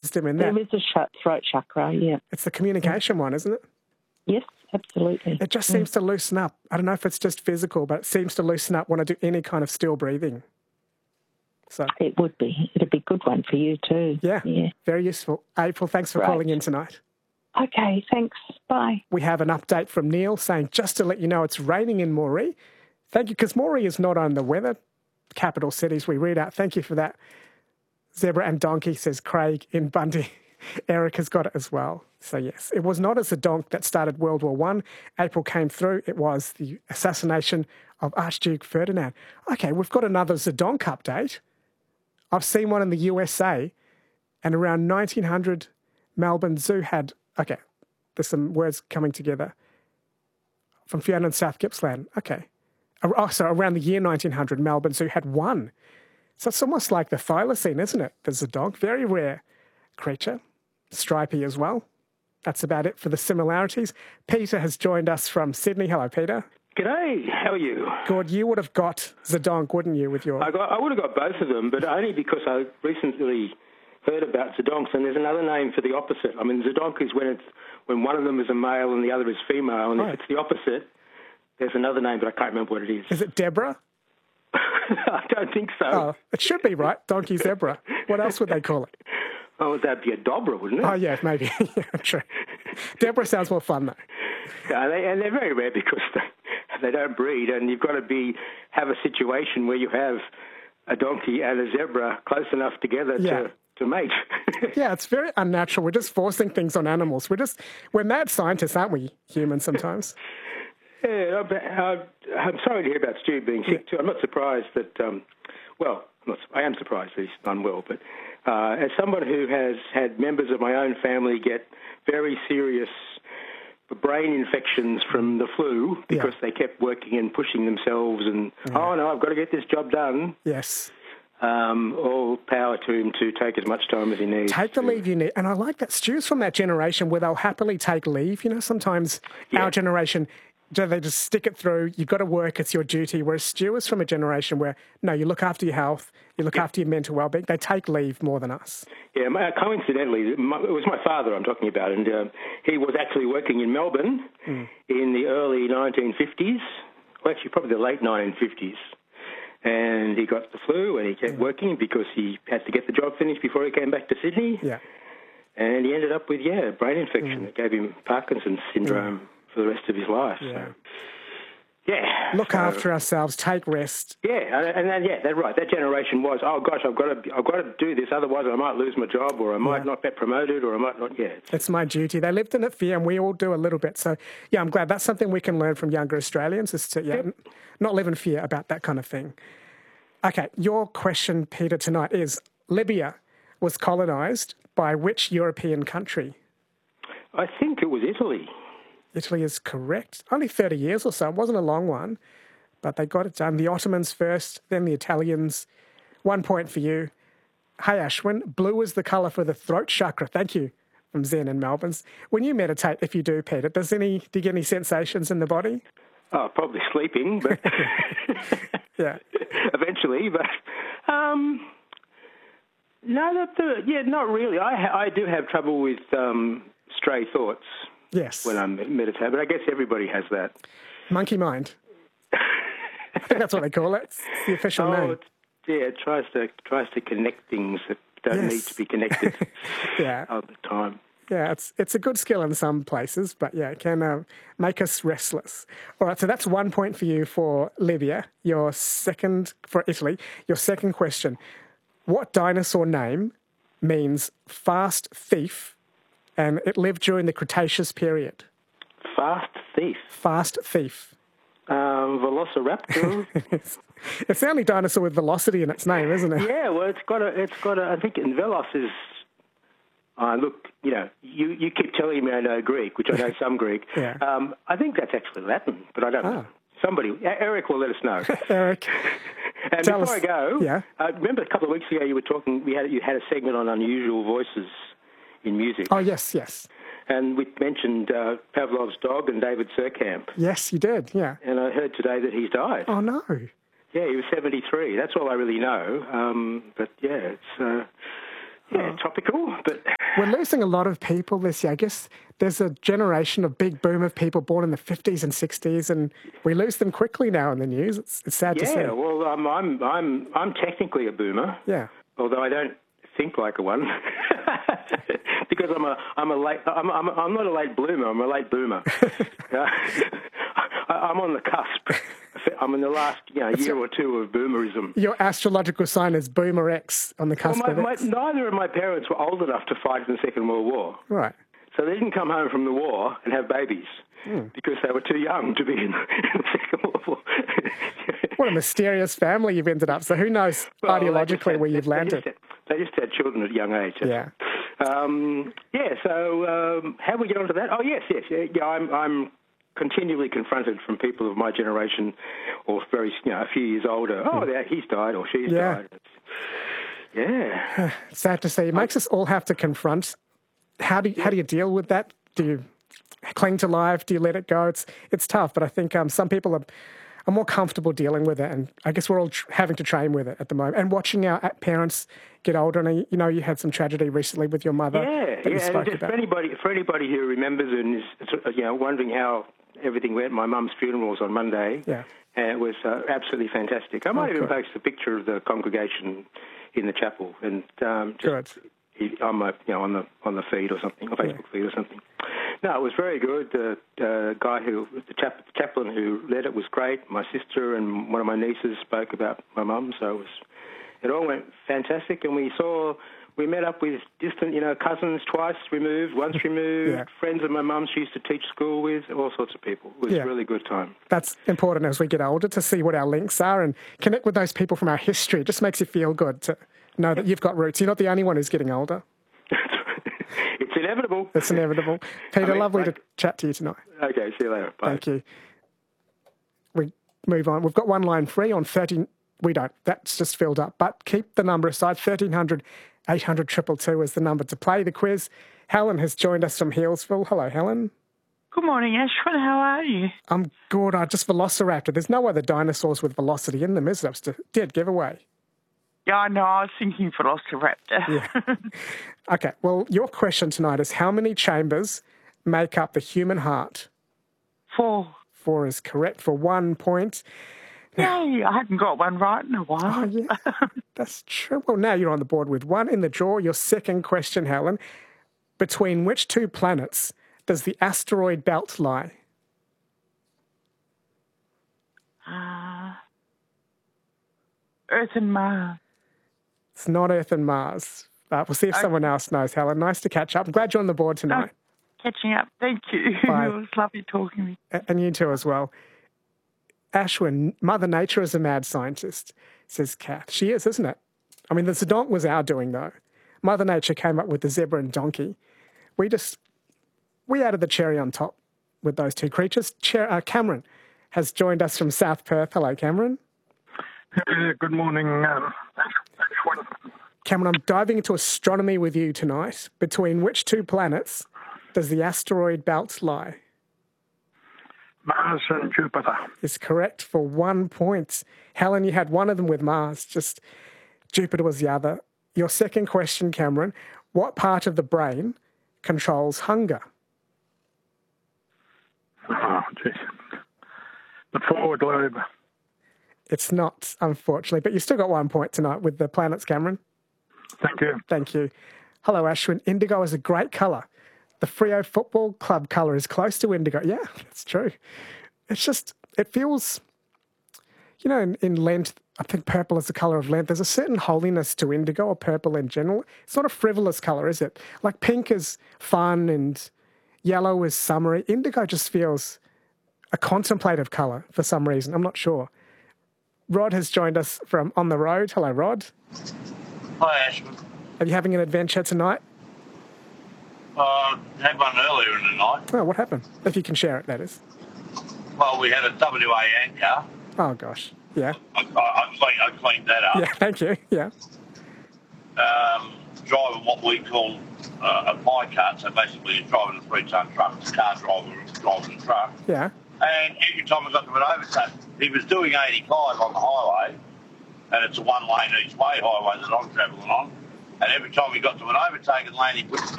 system in that. There is a throat chakra, yeah. It's the communication one, isn't it? Yes, absolutely. It just seems to loosen up. I don't know if it's just physical, but it seems to loosen up when I do any kind of still breathing. So it would be. It'd be a good one for you too. Yeah. Very useful. April, thanks for calling in tonight. Okay, thanks. Bye. We have an update from Neil saying, just to let you know, it's raining in Moree. Thank you, because Moree is not on the weather capital cities we read out. Thank you for that. Zebra and donkey, says Craig in Bundy. Eric has got it as well. So yes, it was not a Zedonk that started World War I. April came through. It was the assassination of Archduke Ferdinand. Okay, we've got another Zedonk update. I've seen one in the USA, and around 1900, Melbourne Zoo had... Okay, there's some words coming together. From Fiona and South Gippsland. Okay. So around the year 1900, Melbourne Zoo had one. So it's almost like the thylacine, isn't it? The Zedonk, very rare creature. Stripy as well. That's about it for the similarities. Peter has joined us from Sydney. Hello, Peter. G'day, how are you? Good. You would have got Zedonk, wouldn't you, with your... I would have got both of them, but only because I recently heard about Zedonks, and there's another name for the opposite. I mean, Zedonk is when one of them is a male and the other is female, and if it's the opposite, there's another name, but I can't remember what it is. Is it Deborah? I don't think so. Oh, it should be, right? Donkey zebra. What else would they call it? Oh, that'd be a Dobra, wouldn't it? Oh, yeah, maybe. Yeah, true. Deborah sounds more fun, though. Yeah, and they're very rare because they don't breed, and you've got to have a situation where you have a donkey and a zebra close enough together to mate. Yeah, it's very unnatural. We're just forcing things on animals. We're mad scientists, aren't we, humans, sometimes? Yeah, I'm sorry to hear about Stu being sick too. I'm not surprised that, I am surprised that he's unwell, but as someone who has had members of my own family get very serious brain infections from the flu because they kept working and pushing themselves and, oh no, I've got to get this job done. Yes. All power to him to take as much time as he needs. Take the leave you need. And I like that Stu's from that generation where they'll happily take leave. You know, sometimes our generation... They just stick it through. You've got to work. It's your duty. Whereas Stu is from a generation where, no, you look after your health, you look after your mental well-being. They take leave more than us. Yeah, coincidentally, it was my father I'm talking about, and he was actually working in Melbourne in the early 1950s, well, actually probably the late 1950s. And he got the flu, and he kept working because he had to get the job finished before he came back to Sydney. Yeah. And he ended up with, a brain infection that gave him Parkinson's syndrome for the rest of his life. Yeah. So, look after ourselves, take rest. Yeah, and that's right. That generation was, oh gosh, I've got to do this, otherwise I might lose my job, or I might not get promoted, or I might not. Yeah, it's my duty. They lived in it fear, and we all do a little bit. So, I'm glad that's something we can learn from younger Australians is to not live in fear about that kind of thing. Okay, your question, Peter, tonight is: Libya was colonised by which European country? I think it was Italy. Italy is correct. Only 30 years or so. It wasn't a long one, but they got it done. The Ottomans first, then the Italians. 1 point for you. Hey, Ashwin, blue is the colour for the throat chakra. Thank you from Zen in Melbourne's. When you meditate, if you do, Peter, do you get any sensations in the body? Oh, probably sleeping, but eventually. But no, not really. I do have trouble with stray thoughts. Yes. When I'm meditating, but I guess everybody has that. Monkey mind. I think that's what they call it. It's the official name. It tries to connect things that don't need to be connected all the time. Yeah, it's a good skill in some places, but it can make us restless. All right, so that's 1 point for you for Libya. Your second for Italy. Your second question: what dinosaur name means fast thief? And it lived during the Cretaceous period. Fast thief? Fast thief. Velociraptor? It's the only dinosaur with velocity in its name, isn't it? Yeah, well, it's got a I think in Velos is, look, you keep telling me I know Greek, which I know some Greek. Yeah. I think that's actually Latin, but I don't know. Somebody, Eric will let us know. Eric. And before I go, remember a couple of weeks ago you were talking, you had a segment on unusual voices in music. Oh, yes. And we mentioned Pavlov's dog and David Surkamp. Yes, you did, yeah. And I heard today that he's died. Oh, no. Yeah, he was 73. That's all I really know. But, it's topical. But We're losing a lot of people this year. I guess there's a generation of big boom of people born in the 50s and 60s, and we lose them quickly now in the news. It's sad to see. Yeah, well, I'm technically a boomer. Yeah. Although I don't think like a one, because I'm not a late bloomer. I'm a late boomer. I'm on the cusp. I'm in the last year or two of boomerism. Your astrological sign is Boomer X on the cusp of X. Neither of my parents were old enough to fight in the Second World War. Right. So they didn't come home from the war and have babies because they were too young to be in the Second World War. What a mysterious family you've ended up. So who knows ideologically where you've landed? They just had children at a young age. Yeah. So how do we get onto that? Oh, yes. Yeah, I'm continually confronted from people of my generation, or a few years older. Oh, he's died or she's died. Yeah. Sad to see. It makes us all have to confront. How do you deal with that? Do you cling to life? Do you let it go? It's tough, but I think some people are more comfortable dealing with it, and I guess we're all having to train with it at the moment. And watching our parents get older, and you had some tragedy recently with your mother. Yeah. For anybody who remembers and is wondering how everything went, my mum's funeral was on Monday. Yeah. And it was absolutely fantastic. I might even post a picture of the congregation in the chapel, and good. On the feed or something, or Facebook feed or something. No, it was very good. The chaplain who led it was great. My sister and one of my nieces spoke about my mum, so it all went fantastic. And we met up with distant, cousins once removed, friends of my mum she used to teach school with, all sorts of people. It was a really good time. That's important as we get older, to see what our links are and connect with those people from our history. It just makes you feel good to know that you've got roots. You're not the only one who's getting older. It's inevitable. It's inevitable. Peter, lovely to chat to you tonight. Okay, see you later. Bye. Thank you. We move on. We've got one line free on 13. We don't. That's just filled up. But keep the number aside. 1300 800 222 is the number to play the quiz. Helen has joined us from Healesville. Hello, Helen. Good morning, Ashwin. How are you? I'm good. I just Velociraptor. There's no other dinosaurs with velocity in them, is there? It's a dead giveaway. Yeah, I know. I was thinking Velociraptor. Yeah. Okay. Well, your question tonight is how many chambers make up the human heart? 4. 4 is correct for 1 point. Yay, I haven't got one right in a while. Oh, yeah. That's true. Well, now you're on the board with 1 in the draw. Your second question, Helen. Between which 2 planets does the asteroid belt lie? Earth and Mars. It's not Earth and Mars. We'll see if someone else knows, Helen. Nice to catch up. I'm glad you're on the board tonight. Catching up. Thank you. Bye. It was lovely talking to you. And you too as well. Ashwin, Mother Nature is a mad scientist, says Kath. She is, isn't it? I mean, the Zedonk was our doing, though. Mother Nature came up with the zebra and donkey. We added the cherry on top with those 2 creatures. Cameron has joined us from South Perth. Hello, Cameron. Good morning, Ashwin. Cameron, I'm diving into astronomy with you tonight. Between which 2 planets does the asteroid belt lie? Mars and Jupiter. Is correct for 1 point. Helen, you had one of them with Mars, just Jupiter was the other. Your second question, Cameron, what part of the brain controls hunger? Oh, geez. The forward lobe. It's not, unfortunately, but you still got 1 point tonight with the planets, Cameron. Thank you. Thank you. Hello, Ashwin. Indigo is a great colour. The Freo Football Club colour is close to indigo. Yeah, that's true. It's just, it feels, in Lent, I think purple is the colour of Lent. There's a certain holiness to indigo or purple in general. It's not a frivolous colour, is it? Like pink is fun and yellow is summery. Indigo just feels a contemplative colour for some reason. I'm not sure. Rod has joined us from On the Road. Hello, Rod. Hi, Ashwin. Are you having an adventure tonight? Had one earlier in the night. Oh, what happened? If you can share it, that is. Well, we had a WA anchor. Oh, gosh. Yeah. I cleaned that up. Yeah, thank you. Yeah. Driving what we call a pie cart, so basically you're driving a 3-ton truck. It's a car driver driving the truck. Yeah. And every time I got to an overtake, he was doing 85 on the highway, and it's a 1-lane each way highway that I'm travelling on. And every time we got to an overtaking lane, he put the